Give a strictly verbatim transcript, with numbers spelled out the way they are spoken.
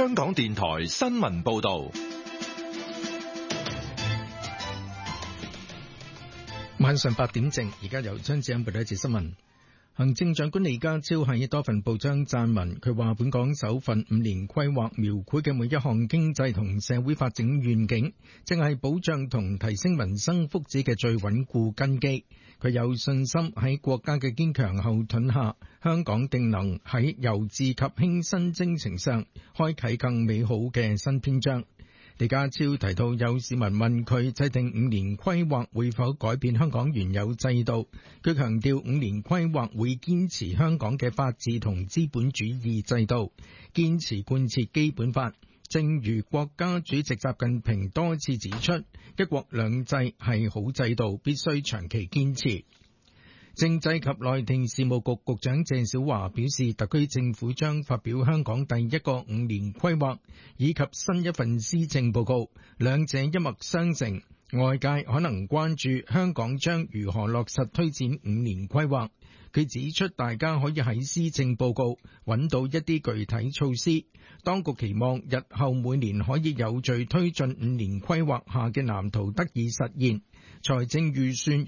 香港電台新聞報道。 晚上八點正，而家由張子欣報道一節新聞。行政長官李家超喺多份報章撰文，佢話本港首份五年規劃描繪嘅每一項經濟同社會發展願景，正係保障同提升民生福祉嘅最穩固根基。佢有信心喺國家嘅堅強後盾下，香港定能喺由治及興新征程上開啟更美好嘅新篇章。李家超提到，有市民問佢制定五年規劃會否改變香港原有制度，佢強調五年規劃會堅持香港嘅法治同資本主義制度，堅持貫徹基本法。正如國家主席習近平多次指出，一國兩制係好制度，必須長期堅持。政制及內地事務局局長鄭小華表示，特區政府將發表香港第一個五年規劃以及新一份施政報告，兩者一脈相承。外界可能關注香港將如何落實推展五年規劃。佢指出，大家可以喺施政報告揾到一啲具體措施。當局期望日後每年可以有序推進五年規劃下嘅藍圖得以實現。財政預算